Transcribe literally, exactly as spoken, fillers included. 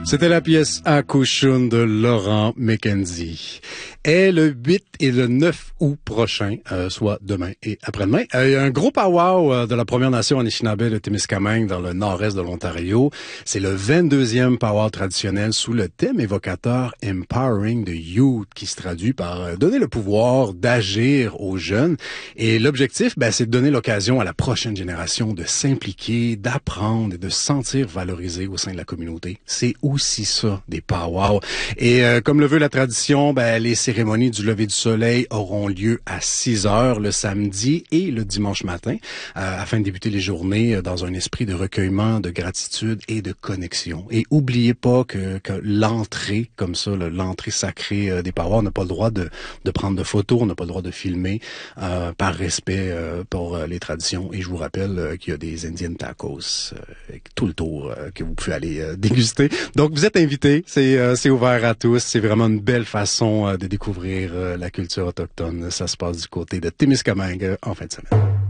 C'était la pièce Akushun de Laurent McKenzie. Et le huit et le neuf août prochain, euh, soit demain et après-demain, euh, il y a un gros powwow euh, de la Première Nation Anishinaabe de Témiscamingue dans le nord-est de l'Ontario. C'est le vingt-deuxième powwow traditionnel sous le thème évocateur Empowering the Youth, qui se traduit par euh, donner le pouvoir d'agir aux jeunes. Et l'objectif, ben, c'est de donner l'occasion à la prochaine génération de s'impliquer, d'apprendre et de se sentir valorisé au sein de la communauté. C'est aussi ça, des powwows. Et euh, comme le veut la tradition, ben, les cérémonies du lever du soleil auront lieu à six heures le samedi et le dimanche matin, euh, afin de débuter les journées dans un esprit de recueillement, de gratitude et de connexion. Et oubliez pas que, que l'entrée, comme ça, le, l'entrée sacrée euh, des powwows, on n'a pas le droit de, de prendre de photos, on n'a pas le droit de filmer, euh, par respect euh, pour euh, les traditions. Et je vous rappelle euh, qu'il y a des Indian tacos euh, tout le tour euh, que vous pouvez aller euh, déguster. Donc vous êtes invités, c'est, euh, c'est ouvert à tous, c'est vraiment une belle façon euh, de découvrir euh, la culture autochtone. Ça se passe du côté de Témiscamingue en fin de semaine.